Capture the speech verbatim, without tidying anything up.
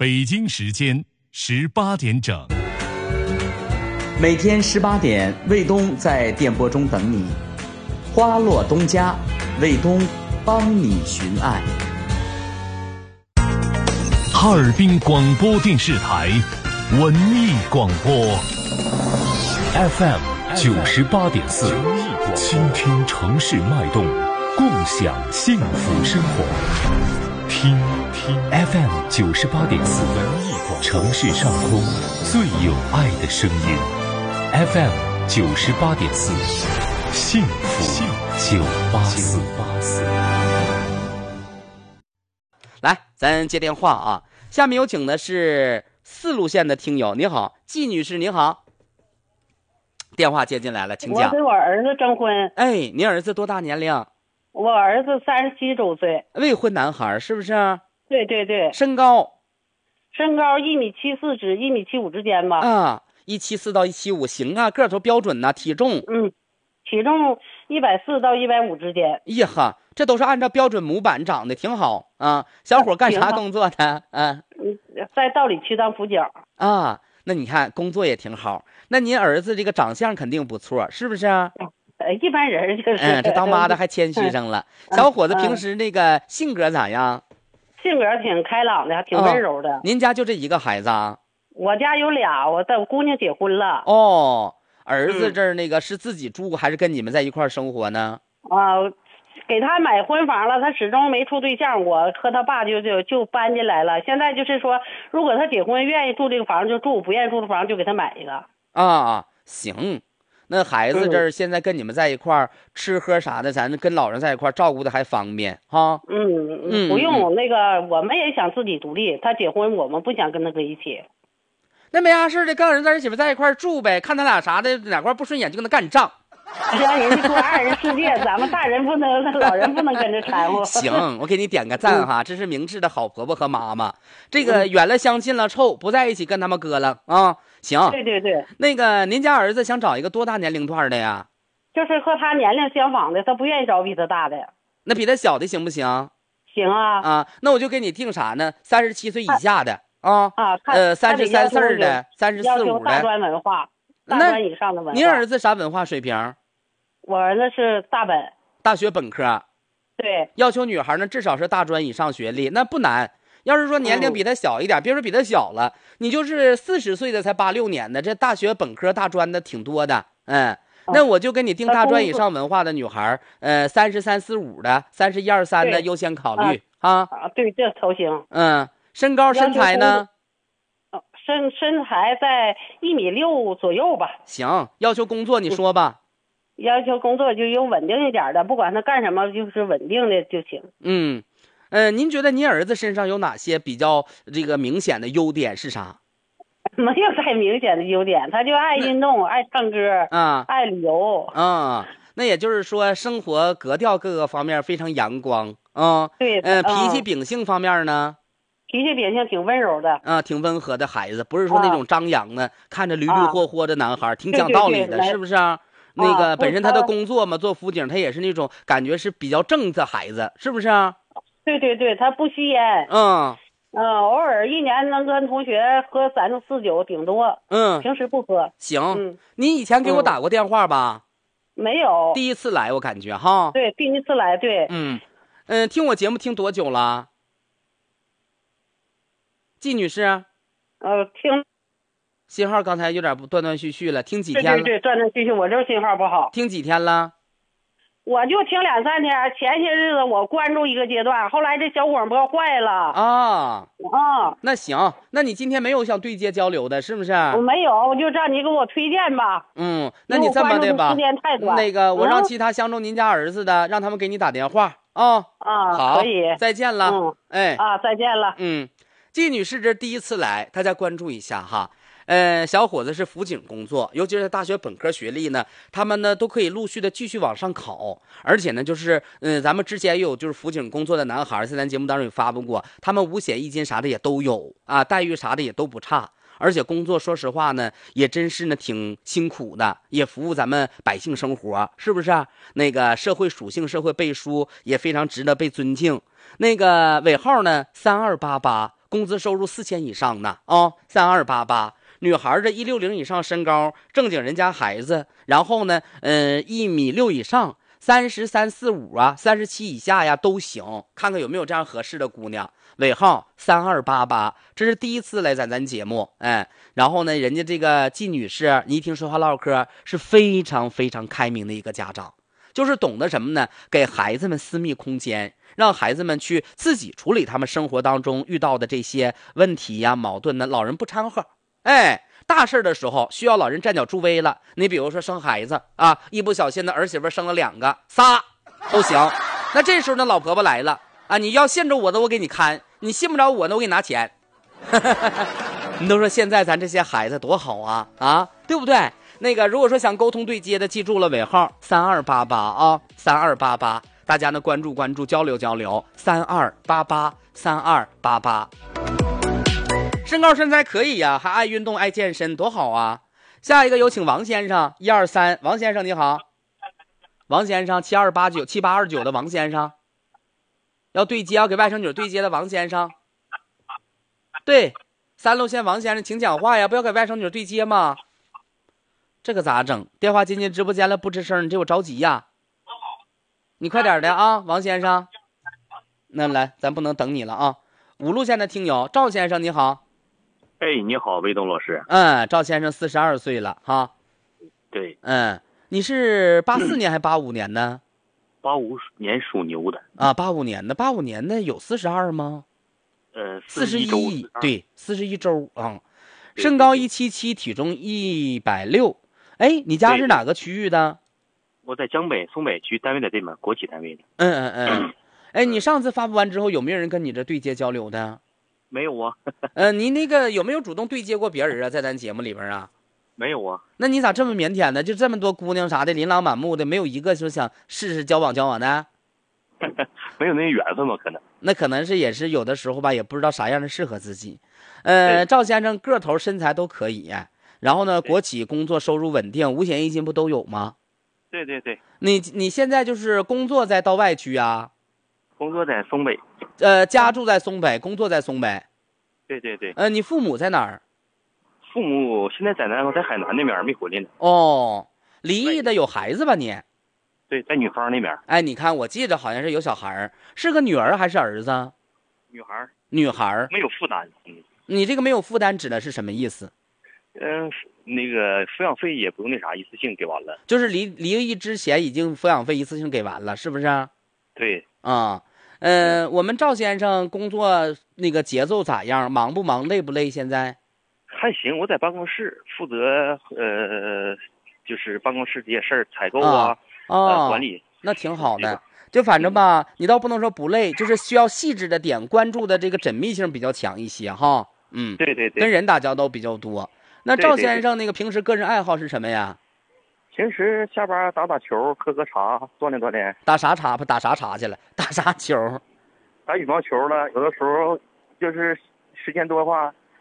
北京时间十八点整。 每天十八点，卫东在电波中等你。花落东家，卫东帮你寻爱。 哈尔滨广播电视台文艺广播 F M 九十八点四，倾听城市脉动，共享幸福生活。听听 F M 九十八点四，文艺广播，城市上空最有爱的声音。F M 九十八点四，幸福九八四。 来，咱接电话啊！下面有请的是四路线的听友，你好，季女士，你好。电话接进来了，请讲。 我给我儿子征婚。 哎，你儿子多大年龄？ 我儿子三十七周岁， 未婚男孩，是不是？ 对对对。 身高？ 身高一米七四至一米七五之间吧。 啊，一七四到一七五，行啊，个头标准呐、啊。体重？ 嗯，体重一百四到一百五之间。 呀哈，这都是按照标准模板长的，挺好啊。小伙干啥工作的？嗯， 在道里区当辅角。 啊，那你看工作也挺好。那您儿子这个长相肯定不错，是不是？ 呃，一般人就是。 嗯，这当妈的还谦虚上了。嗯、小伙子平时那个性格咋样？ 性格挺开朗的，挺温柔的。 哦、您家就这一个孩子啊？ 我家有俩，我的姑娘结婚了。 哦，儿子这儿那个是自己住、嗯、还是跟你们在一块生活呢？ 啊、呃，给他买婚房了，他始终没处对象，我和他爸就就就搬进来了。现在就是说，如果他结婚愿意住这个房就住，不愿意住的房就给他买一个。 啊，行。那孩子这儿现在跟你们在一块儿、嗯、吃喝啥的，咱跟老人在一块儿照顾的还方便哈。 嗯嗯，不用、嗯、那个，我们也想自己独立。他结婚，我们不想跟他搁一起。 那没啥事的，跟人在一起在一块儿住呗，看他俩啥的哪块不顺眼就跟他干仗。 让人家过二人世界，咱们大人不能，老人不能跟着掺和。 行，我给你点个赞哈，这是明智的好婆婆和妈妈。这个远了相近了臭，不在一起跟他们哥了啊。行， 对对对。 那个您家儿子想找一个多大年龄段的呀？ 就是和他年龄相仿的，他不愿意找比他大的。 那比他小的行不行？ 行啊。 啊，那我就给你定啥呢？三十七岁以下的啊。 啊， 呃，三十三四的，三十四五的。 大专文化，大专以上的文化。 您儿子啥文化水平？ 我儿子是大本， 大学本科。 对， 要求女孩呢至少是大专以上学历，那不难。要是说年龄比他小一点，嗯、别说比他小了，你就是四十岁的才八六年的，这大学本科大专的挺多的。嗯，那我就给你定大专以上文化的女孩，呃，三十三四五的，三十一二三的优先考虑啊。 啊，对，这头型。 嗯，身高身材呢？ 身身材在一米六左右吧。 行，要求工作你说吧。 要求工作就有稳定一点的，不管他干什么，就是稳定的就行。 嗯，呃，您觉得您儿子身上有哪些比较这个明显的优点是啥？ 没有太明显的优点，他就爱运动，爱唱歌啊， 爱旅游啊。那也就是说，生活格调各个方面非常阳光啊。 对， 呃，脾气秉性方面呢？ 脾气秉性挺温柔的啊，挺温和的孩子，不是说那种张扬的，啊、看着驴驴霍霍的男孩，啊、挺讲道理的， 对对对是不是啊？那个本身他的工作嘛，做辅警，他也是那种感觉是比较正的孩子，是不是啊？ 对对对，他不吸烟， 嗯嗯，偶尔一年能跟同学喝三到四酒，顶多， 嗯， 平时不喝。 行， 嗯， 你以前给我打过电话吧？ 嗯、没有， 第一次来我感觉哈。 对，第一次来，对， 嗯嗯，听我节目听多久了？季女士？ 呃，听。 信号刚才有点不断断续续了，听几天了？ 对对对，断断续续，我这信号不好。 听几天了？ 我就听两三天，前些日子我关注一个阶段，后来这小广播坏了。 啊啊， 那行，那你今天没有想对接交流的，是不是？ 我没有，我就让你给我推荐吧。 嗯，那你这么的吧， 时间太短。 那个我让其他相中您家儿子的，嗯、让他们给你打电话啊。 啊， 好， 可以， 再见了。 嗯， 哎， 啊，再见了。 嗯，季女士这第一次来，大家关注一下哈。呃，小伙子是辅警工作，尤其是大学本科学历呢，他们呢都可以陆续的继续往上考，而且呢，就是嗯、呃，咱们之前也有就是辅警工作的男孩，在咱节目当中有发布过，他们五险一金啥的也都有啊，待遇啥的也都不差，而且工作说实话呢，也真是呢挺辛苦的，也服务咱们百姓生活，是不是啊？那个社会属性、社会背书也非常值得被尊敬。那个尾号呢三二八八。 工资收入四千以上的啊，三二八八。女孩的一六零以上身高，正经人家孩子，然后呢，嗯，一米六以上，三十三四五啊，三十七以下呀都行，看看有没有这样合适的姑娘。尾号三二八八，这是第一次来咱咱节目，哎，然后呢，人家这个季女士，你一听说话唠嗑是非常非常开明的一个家长，就是懂得什么呢？给孩子们私密空间，让孩子们去自己处理他们生活当中遇到的这些问题呀、矛盾呢，老人不掺和。哎，大事的时候需要老人站脚助威了。你比如说生孩子啊，一不小心的儿媳妇生了两个、仨都行。那这时候呢，老婆婆来了啊，你要信着我的，我给你看；你信不着我的，我给你拿钱。你都说现在咱这些孩子多好啊啊，对不对？那个如果说想沟通对接的，记住了尾号三二八八啊，三二八八，大家呢关注关注，交流交流，三二八八三二八八。身高身材可以呀、啊，还爱运动爱健身，多好啊！下一个有请王先生，一二三，王先生你好，王先生七二八九七八二九的王先生，要对接要给外甥女对接的王先生，对，三路线王先生请讲话呀，不要给外甥女对接吗？这个咋整？电话进进直播间了不吱声，你这我着急呀！你快点的啊，王先生。那来，咱不能等你了啊！五路线的听友赵先生你好。 哎，你好，魏东老师。 嗯，赵先生四十二岁了哈。 对。 嗯，你是八四年还八五年的？ 八五年属牛的。 啊，八五年的，八五年的有四十二吗？ 呃， 四十一，对，四十一周啊。 对身高一七七，体重一百六。哎，你家是哪个区域的？ 我在江北松北区，单位在这边，国企单位的。 嗯嗯嗯。哎，你上次发布完之后，有没有人跟你这对接交流的？ 没有啊。 呃，你那个有没有主动对接过别人啊？在咱节目里边啊？ 没有啊。 那你咋这么腼腆呢？就这么多姑娘啥的，琳琅满目的，没有一个就想试试交往交往的？ 没有那缘分吗？可能。 那可能是也是有的时候吧，也不知道啥样的适合自己。呃，赵先生个头身材都可以，然后呢，国企工作收入稳定，五险一金不都有吗？ 对对对。 你你现在就是工作在道外区啊？ 工作在松北。 呃，家住在松北，工作在松北。 对对对。 呃，你父母在哪儿？ 父母现在在南方，在海南那边没回来呢。 哦，离异的有孩子吧你？ 对，在女方那边。 哎，你看，我记着好像是有小孩，是个女儿还是儿子？ 女孩。 女孩没有负担。嗯。 你这个没有负担指的是什么意思？ 嗯、呃，那个抚养费也不用那啥，一次性给完了。 就是离离异之前已经抚养费一次性给完了，是不是？ 对。 啊，嗯、呃，我们赵先生工作那个节奏咋样？忙不忙？累不累？现在还行，我在办公室负责呃，就是办公室这些事儿，采购啊。 啊， 呃、管理那挺好的。就反正吧，你倒不能说不累，就是需要细致的点，关注的这个缜密性比较强一些哈。嗯， 对对对， 跟人打交道比较多。那赵先生那个平时个人爱好是什么呀？ 平时下班打打球，喝喝茶，锻炼锻炼。 打啥茶？不打啥茶去了？打啥球？ 打羽毛球了。有的时候就是时间多的话，